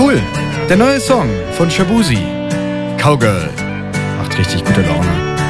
Cool. Der neue Song von Shabuzi. Cowgirl. Macht richtig gute Laune.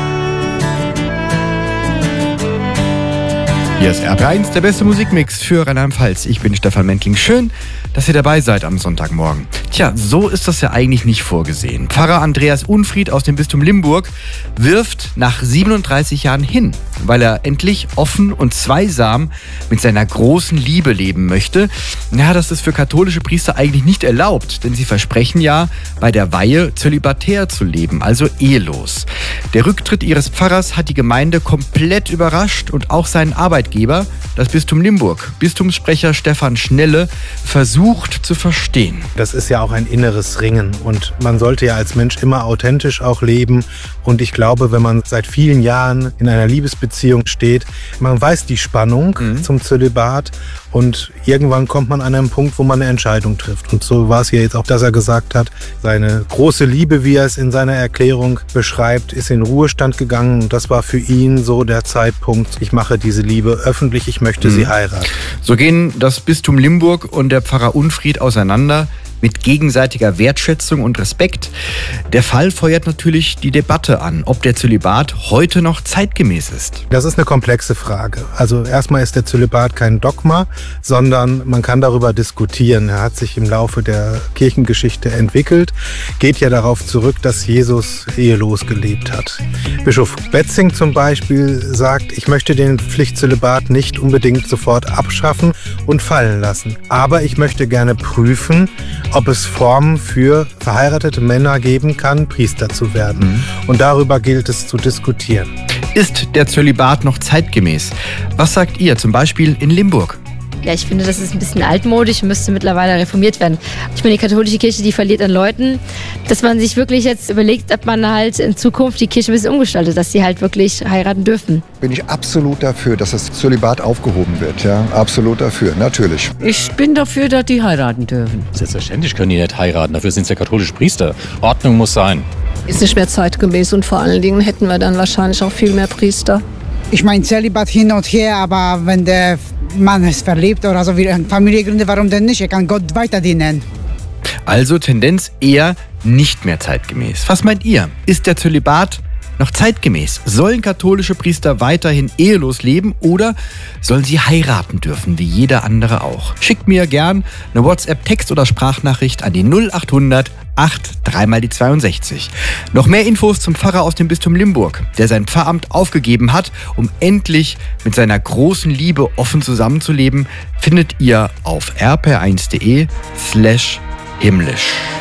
Hier ist RP1, der beste Musikmix für Rheinland-Pfalz. Ich bin Stefan Mentling. Schön, dass ihr dabei seid am Sonntagmorgen. Tja, so ist das ja eigentlich nicht vorgesehen. Pfarrer Andreas Unfried aus dem Bistum Limburg wirft nach 37 Jahren hin, weil er endlich offen und zweisam mit seiner großen Liebe leben möchte. Ja, das ist für katholische Priester eigentlich nicht erlaubt, denn sie versprechen ja, bei der Weihe zölibatär zu leben, also ehelos. Der Rücktritt ihres Pfarrers hat die Gemeinde komplett überrascht und auch seinen Arbeitgeber, das Bistum Limburg. Bistumssprecher Stefan Schnelle versucht zu verstehen. Das ist ja auch ein inneres Ringen und man sollte ja als Mensch immer authentisch auch leben. Und ich glaube, wenn man seit vielen Jahren in einer Liebesbeziehung steht, man weiß die Spannung zum Zölibat und irgendwann kommt man an einen Punkt, wo man eine Entscheidung trifft. Und so war es ja jetzt auch, dass er gesagt hat, seine große Liebe, wie er es in seiner Erklärung beschreibt, ist in Ruhestand gegangen. Und das war für ihn so der Zeitpunkt, ich mache diese Liebe öffentlich, ich möchte sie heiraten. So gehen das Bistum Limburg und der Pfarrer Unfried auseinander. Mit gegenseitiger Wertschätzung und Respekt. Der Fall feuert natürlich die Debatte an, ob der Zölibat heute noch zeitgemäß ist. Das ist eine komplexe Frage. Also erstmal ist der Zölibat kein Dogma, sondern man kann darüber diskutieren. Er hat sich im Laufe der Kirchengeschichte entwickelt, geht ja darauf zurück, dass Jesus ehelos gelebt hat. Bischof Betzing zum Beispiel sagt, ich möchte den Pflichtzölibat nicht unbedingt sofort abschaffen und fallen lassen. Aber ich möchte gerne prüfen, ob es Formen für verheiratete Männer geben kann, Priester zu werden. Und darüber gilt es zu diskutieren. Ist der Zölibat noch zeitgemäß? Was sagt ihr zum Beispiel in Limburg? Ja, ich finde, das ist ein bisschen altmodisch, müsste mittlerweile reformiert werden. Ich meine, die katholische Kirche, die verliert an Leuten, dass man sich wirklich jetzt überlegt, ob man halt in Zukunft die Kirche ein bisschen umgestaltet, dass sie halt wirklich heiraten dürfen. Bin ich absolut dafür, dass das Zölibat aufgehoben wird. Ja, absolut dafür, natürlich. Ich bin dafür, dass die heiraten dürfen. Selbstverständlich können die nicht heiraten, dafür sind sie ja katholische Priester. Ordnung muss sein. Ist nicht mehr zeitgemäß und vor allen Dingen hätten wir dann wahrscheinlich auch viel mehr Priester. Ich meine, Zölibat hin und her, aber wenn der Mann es verliebt oder so, wie Familie gründet, warum denn nicht? Er kann Gott weiter dienen. Also Tendenz eher nicht mehr zeitgemäß. Was meint ihr? Ist der Zölibat noch zeitgemäß? Sollen katholische Priester weiterhin ehelos leben oder sollen sie heiraten dürfen, wie jeder andere auch? Schickt mir gern eine WhatsApp-Text- oder Sprachnachricht an die 0800 3 mal die 62. Noch mehr Infos zum Pfarrer aus dem Bistum Limburg, der sein Pfarramt aufgegeben hat, um endlich mit seiner großen Liebe offen zusammenzuleben, findet ihr auf rp1.de/himmlisch.